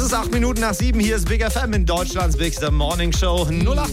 ist 8 Minuten nach 7. Hier ist Big FM in Deutschlands Bigste Morning Show.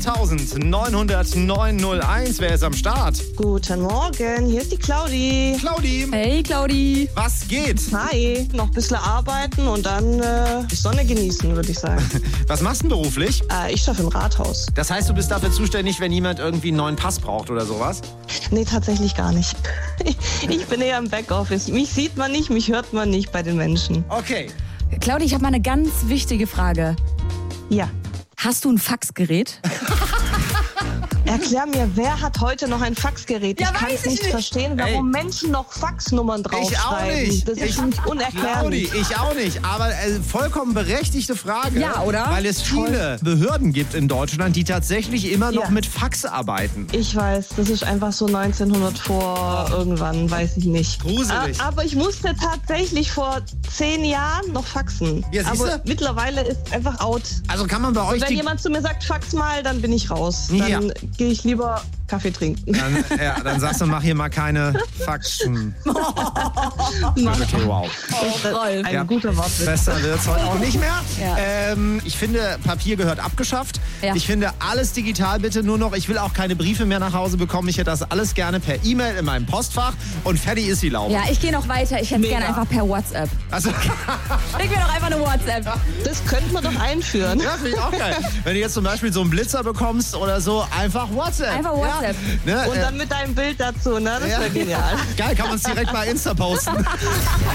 08900 Wer ist am Start? Guten Morgen, hier ist die Claudi. Claudi. Hey Claudi. Was geht? Hi, noch ein bisschen arbeiten und dann die Sonne genießen, würde ich sagen. Was machst du denn beruflich? Ich schaffe im Rathaus. Das heißt, du bist dafür zuständig, wenn jemand irgendwie einen neuen Pass braucht oder sowas? Nee, tatsächlich gar nicht. Ich bin eher im Backoffice. Mich sieht man nicht, mich hört man nicht bei den Menschen. Okay. Claudi, ich habe mal eine ganz wichtige Frage. Ja. Hast du ein Faxgerät? Erklär mir, wer hat heute noch ein Faxgerät? Ja, ich kann weiß es ich nicht nicht. verstehen, warum Menschen noch Faxnummern Ich auch draufschreiben. nicht. Das ist für mich unerklärlich. Claudi, ich auch nicht. Aber vollkommen berechtigte Frage. Ja, oder? Weil es viele Behörden gibt in Deutschland, die tatsächlich immer noch Ja. mit Fax arbeiten. Ich weiß, das ist einfach so 1900 vor irgendwann, weiß ich nicht. Gruselig. Aber ich musste tatsächlich vor 10 Jahren noch faxen. Ja, siehste? Aber mittlerweile ist es einfach out. Also kann man bei euch Wenn jemand zu mir sagt, fax mal, dann bin ich raus. Dann Ja. gehe ich lieber Kaffee trinken. dann sagst du, mach hier mal keine Faxen. Okay, wow. Rolf. Ein Ja. guter Wortwitz. Besser wird's heute auch nicht mehr. Ja. Ich finde, Papier gehört abgeschafft. Ja. Ich finde, alles digital bitte nur noch. Ich will auch keine Briefe mehr nach Hause bekommen. Ich hätte das alles gerne per E-Mail in meinem Postfach und fertig ist die Laube. Ja, ich gehe noch weiter. Ich hätte es Mega. gerne einfach per WhatsApp. Also, Schick mir doch einfach eine WhatsApp. Das könnte man doch einführen. ja, finde ich auch geil. Wenn du jetzt zum Beispiel so einen Blitzer bekommst oder so, einfach WhatsApp. Einfach WhatsApp. Ja, ne, Und dann mit deinem Bild dazu, ne? Das ja. wäre genial. Geil, kann man es direkt bei Insta posten.